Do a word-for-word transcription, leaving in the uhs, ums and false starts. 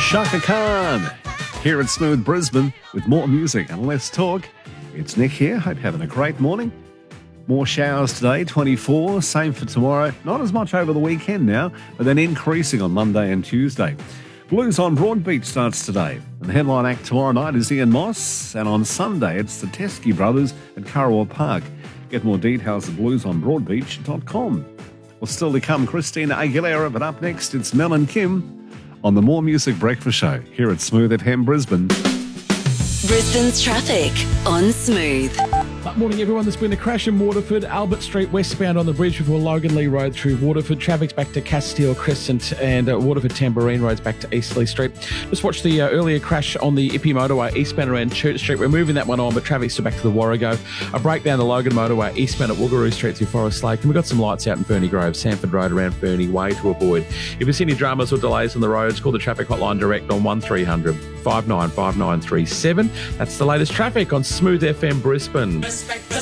Shaka Khan here at Smooth Brisbane with more music and less talk. It's Nick here. Hope you're having a great morning. More showers today, twenty-four. Same for tomorrow. Not as much over the weekend now, but then increasing on Monday and Tuesday. Blues on Broadbeach starts today. And the headline act tomorrow night is Ian Moss. And on Sunday, it's the Teskey Brothers at Kurrawa Park. Get more details at blues on broadbeach dot com. Well, still to come, Christina Aguilera, but up next, it's Mel and Kim on the More Music Breakfast Show here at Smooth F M Brisbane. Brisbane's traffic on Smooth. Good morning, everyone. There's been a crash in Waterford, Albert Street westbound on the bridge before Logan Lee Road through Waterford. Traffic's back to Castile Crescent and uh, Waterford Tambourine Road's back to Eastleigh Street. Just watched the uh, earlier crash on the Ippy Motorway eastbound around Church Street. We're moving that one on, but traffic's still back to the Warrego. A breakdown the Logan Motorway eastbound at Woogaroo Street through Forest Lake. And we've got some lights out in Ferny Grove, Sanford Road around Ferny Way to avoid. If you see any dramas or delays on the roads, call the traffic hotline direct on one three hundred, five nine five nine three seven. That's the latest traffic on Smooth F M Brisbane. Respect the